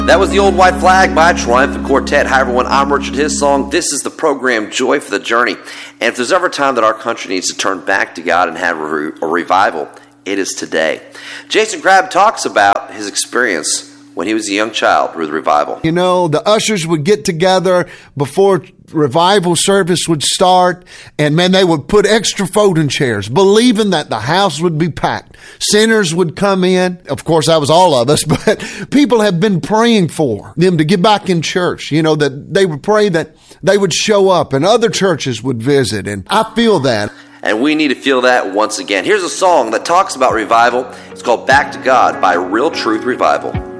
That was the Old White Flag by Triumphant Quartet. Hi everyone, I'm Richard His Song. This is the program Joy for the Journey. And if there's ever a time that our country needs to turn back to God and have a revival, it is today. Jason Crabb talks about his experience when he was a young child with revival. You know, the ushers would get together before revival service would start, and man, they would put extra folding chairs, believing that the house would be packed. Sinners would come in. Of course, that was all of us, but people have been praying for them to get back in church. You know, that they would pray that they would show up and other churches would visit, and I feel that. And we need to feel that once again. Here's a song that talks about revival. It's called Back to God by Real Truth Revival.